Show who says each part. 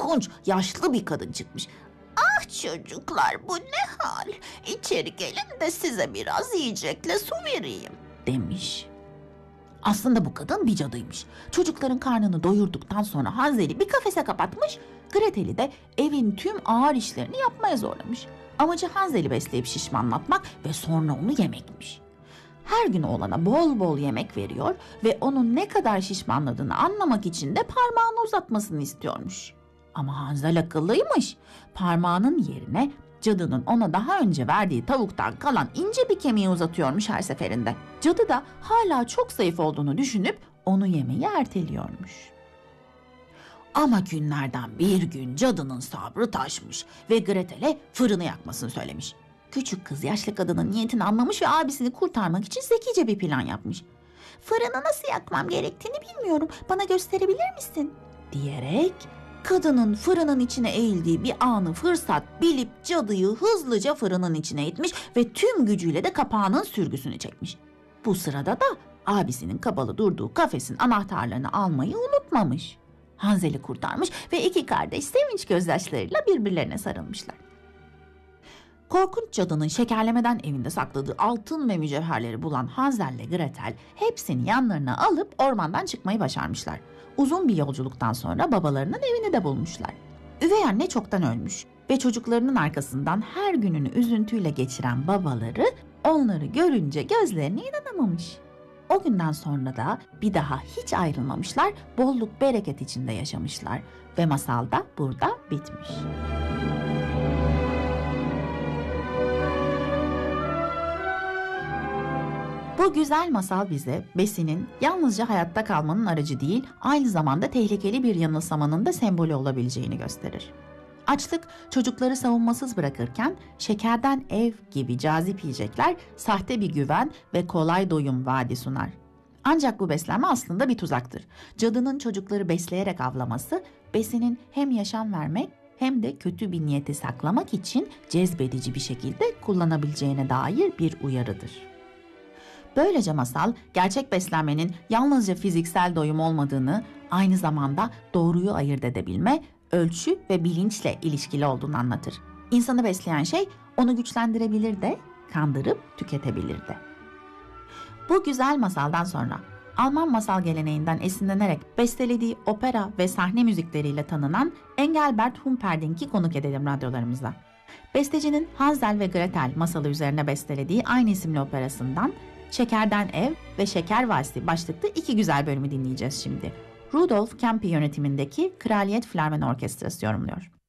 Speaker 1: korkunç, yaşlı bir kadın çıkmış. "Ah çocuklar, bu ne hal? İçeri gelin de size biraz yiyecekle su vereyim," demiş. Aslında bu kadın bir cadıymış. Çocukların karnını doyurduktan sonra Hansel'i bir kafese kapatmış, Gretel'i de evin tüm ağır işlerini yapmaya zorlamış. Amacı Hansel'i besleyip şişmanlatmak ve sonra onu yemekmiş. Her gün oğlana bol bol yemek veriyor ve onun ne kadar şişmanladığını anlamak için de parmağını uzatmasını istiyormuş. Ama Hansel akıllıymış. Parmağının yerine cadının ona daha önce verdiği tavuktan kalan ince bir kemiği uzatıyormuş her seferinde. Cadı da hala çok zayıf olduğunu düşünüp onu yemeyi erteliyormuş. Ama günlerden bir gün cadının sabrı taşmış ve Gretel'e fırını yakmasını söylemiş. Küçük kız yaşlı kadının niyetini anlamış ve abisini kurtarmak için zekice bir plan yapmış. "Fırını nasıl yakmam gerektiğini bilmiyorum, bana gösterebilir misin?" diyerek kadının fırının içine eğildiği bir anı fırsat bilip cadıyı hızlıca fırının içine itmiş ve tüm gücüyle de kapağının sürgüsünü çekmiş. Bu sırada da abisinin kapalı durduğu kafesin anahtarlarını almayı unutmamış. Hansel'i kurtarmış ve iki kardeş sevinç gözyaşlarıyla birbirlerine sarılmışlar. Korkunç cadının şekerlemeden evinde sakladığı altın ve mücevherleri bulan Hansel ile Gretel hepsini yanlarına alıp ormandan çıkmayı başarmışlar. Uzun bir yolculuktan sonra babalarının evini de bulmuşlar. Üvey anne çoktan ölmüş ve çocuklarının arkasından her gününü üzüntüyle geçiren babaları onları görünce gözlerine inanamamış. O günden sonra da bir daha hiç ayrılmamışlar, bolluk bereket içinde yaşamışlar ve masal da burada bitmiş. Bu güzel masal bize besinin yalnızca hayatta kalmanın aracı değil, aynı zamanda tehlikeli bir yanılsamanın da sembolü olabileceğini gösterir. Açlık çocukları savunmasız bırakırken şekerden ev gibi cazip yiyecekler sahte bir güven ve kolay doyum vaadi sunar. Ancak bu beslenme aslında bir tuzaktır. Cadının çocukları besleyerek avlaması besinin hem yaşam vermek hem de kötü bir niyeti saklamak için cezbedici bir şekilde kullanabileceğine dair bir uyarıdır. Böylece masal gerçek beslenmenin yalnızca fiziksel doyum olmadığını, aynı zamanda doğruyu ayırt edebilme, ölçü ve bilinçle ilişkili olduğunu anlatır. İnsanı besleyen şey onu güçlendirebilir de, kandırıp tüketebilir de. Bu güzel masaldan sonra Alman masal geleneğinden esinlenerek bestelediği opera ve sahne müzikleriyle tanınan Engelbert Humperdinck'i konuk edelim radyolarımıza. Bestecinin Hansel ve Gretel masalı üzerine bestelediği aynı isimli operasından Şekerden Ev ve Şeker Valsi başlıklı iki güzel bölümü dinleyeceğiz şimdi. Rudolf Kempe yönetimindeki Kraliyet Filarmoni Orkestrası yorumluyor.